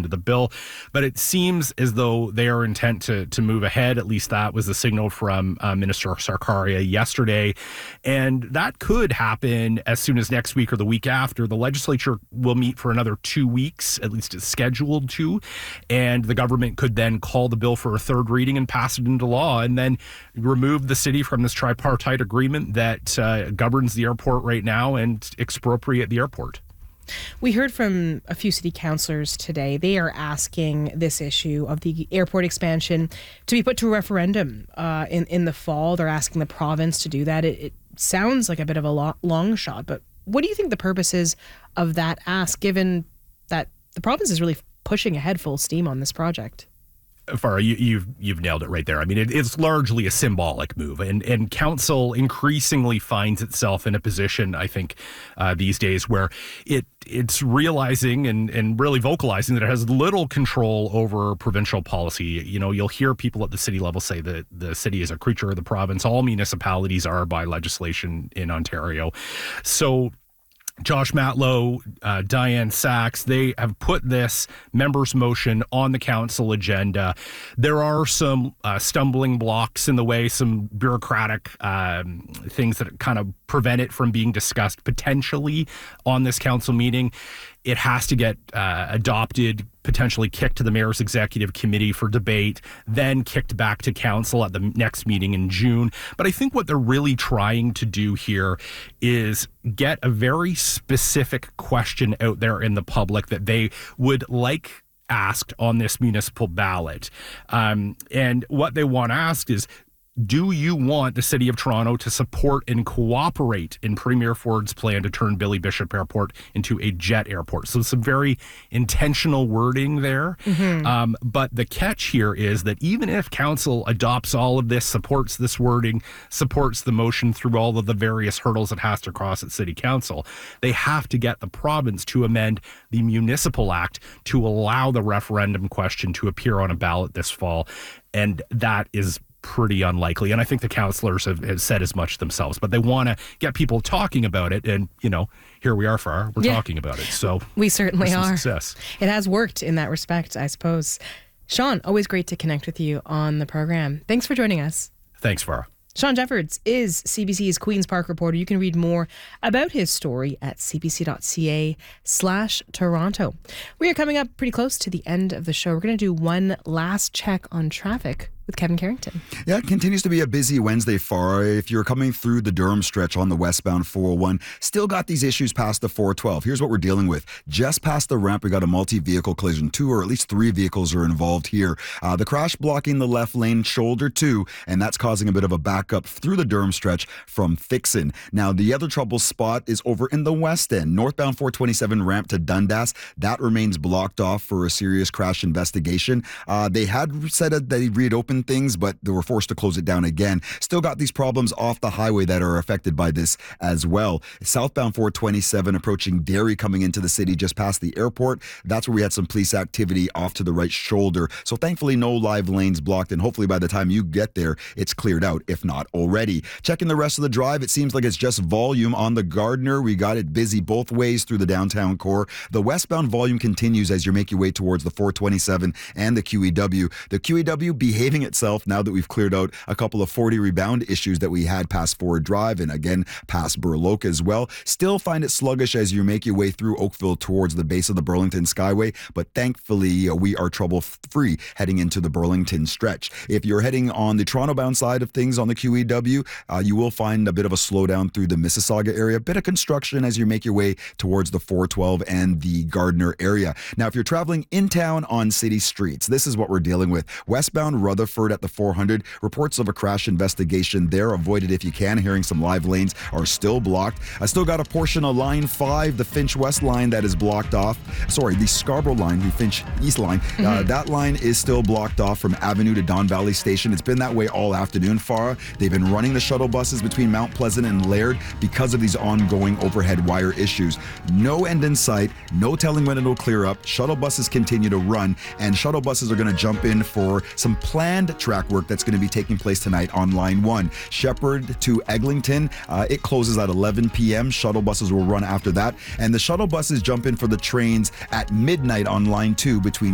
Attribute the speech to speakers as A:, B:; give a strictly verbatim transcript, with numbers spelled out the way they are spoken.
A: of the bill. But it seems as though they are intent to, to move ahead. At least that was the signal from uh, Minister Sarkaria yesterday. And that could happen as soon as next week or the week after. The legislature will meet for another two weeks, at least it's scheduled to. And the government could then call the bill for a third reading and pass it into law, and then remove the city from this tripartite agreement that uh, governs the airport right now and expropriate the airport.
B: We heard from a few city councillors today. They are asking this issue of the airport expansion to be put to a referendum uh, in, in the fall. They're asking the province to do that. It, it sounds like a bit of a lo- long shot, but what do you think the purpose is of that ask, given that the province is really pushing ahead full steam on this project?
A: Farah, you, you've you've nailed it right there. I mean, it, it's largely a symbolic move, and and council increasingly finds itself in a position, I think, uh, these days where it it's realizing and and really vocalizing that it has little control over provincial policy. You know, you'll hear people at the city level say that the city is a creature of the province. All municipalities are by legislation in Ontario. So Josh Matlow, uh, Diane Sachs, they have put this members' motion on the council agenda. There are some uh, stumbling blocks in the way, some bureaucratic um, things that kind of prevent it from being discussed potentially on this council meeting. It has to get uh, adopted, potentially kicked to the mayor's executive committee for debate, then kicked back to council at the next meeting in June. But I think what they're really trying to do here is get a very specific question out there in the public that they would like asked on this municipal ballot. Um, and what they want asked is, do you want the City of Toronto to support and cooperate in Premier Ford's plan to turn Billy Bishop Airport into a jet airport? So some very intentional wording there. Mm-hmm. Um, but the catch here is that even if council adopts all of this, supports this wording, supports the motion through all of the various hurdles it has to cross at City Council, they have to get the province to amend the Municipal Act to allow the referendum question to appear on a ballot this fall. And that is pretty unlikely. And I think the councillors have, have said as much themselves, but they want to get people talking about it. And, you know, here we are, Farah, we're yeah. talking about it. So
B: we certainly are.
A: Success.
B: It has worked in that respect, I suppose. Sean, always great to connect with you on the program. Thanks for joining us.
A: Thanks, Farah.
B: Sean Jeffords is C B C's Queen's Park reporter. You can read more about his story at cbc.ca slash Toronto. We are coming up pretty close to the end of the show. We're going to do one last check on traffic with Kevin Carrington.
C: Yeah, it continues to be a busy Wednesday, Farah. If you're coming through the Durham stretch on the westbound four oh one, still got these issues past the four twelve. Here's what we're dealing with. Just past the ramp, we got a multi-vehicle collision. Two or at least three vehicles are involved here. Uh, the crash blocking the left lane shoulder too, and that's causing a bit of a backup through the Durham stretch from Thixon. Now, the other trouble spot is over in the west end. Northbound four twenty-seven ramp to Dundas. That remains blocked off for a serious crash investigation. Uh, they had said that they reopened things, but they were forced to close it down again. Still got these problems off the highway that are affected by this as well. Southbound four twenty-seven approaching Derry, coming into the city just past the airport. That's where we had some police activity off to the right shoulder. So thankfully no live lanes blocked, and hopefully by the time you get there, it's cleared out, if not already. Checking the rest of the drive, it seems like it's just volume on the Gardiner. We got it busy both ways through the downtown core. The westbound volume continues as you make your way towards the four twenty-seven and the Q E W. The Q E W behaving itself now that we've cleared out a couple of forty rebound issues that we had past Ford Drive and again past Burloak as well. Still find it sluggish as you make your way through Oakville towards the base of the Burlington Skyway, but thankfully uh, we are trouble free heading into the Burlington stretch. If you're heading on the Toronto bound side of things on the Q E W, uh, you will find a bit of a slowdown through the Mississauga area, a bit of construction as you make your way towards the four twelve and the Gardiner area. Now, if you're traveling in town on city streets, this is what we're dealing with. Westbound Rutherford at the four hundred, reports of a crash investigation there. Avoid it if you can. Hearing some live lanes are still blocked. I still got a portion of line five, the Finch West line, that is blocked off. Sorry, the Scarborough line, the Finch East line. Mm-hmm. Uh, that line is still blocked off from Avenue to Don Valley Station. It's been that way all afternoon, Farah. They've been running the shuttle buses between Mount Pleasant and Laird because of these ongoing overhead wire issues. No end in sight, no telling when it'll clear up. Shuttle buses continue to run, and shuttle buses are going to jump in for some planned track work that's going to be taking place tonight on line one. Shepherd to Eglinton, uh, it closes at eleven p.m. Shuttle buses will run after that, and the shuttle buses jump in for the trains at midnight on line two between